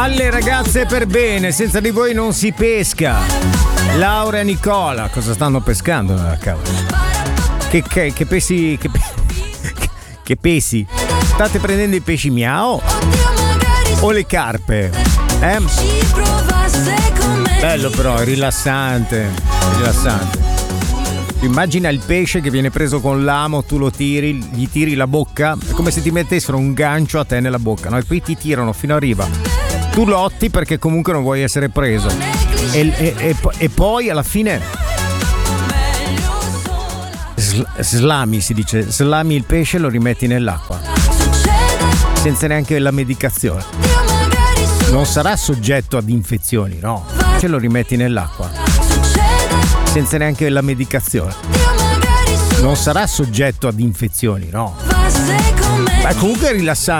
Alle ragazze per bene, senza di voi non si pesca. Laura e Nicola, cosa stanno pescando? Cavolo. Che pesci. Che pesci? State prendendo i pesci miao? O le carpe? Bello però, è rilassante. Immagina il pesce che viene preso con l'amo, tu lo tiri, gli tiri la bocca, è come se ti mettessero un gancio a te nella bocca, no? E poi ti tirano fino a riva. Tu lotti perché comunque non vuoi essere preso. E poi alla fine slami, si dice, slami il pesce e lo rimetti nell'acqua. Senza neanche la medicazione. Non sarà soggetto ad infezioni, no? Ce lo rimetti nell'acqua. Senza neanche la medicazione. Non sarà soggetto ad infezioni, no? Ma comunque è rilassante.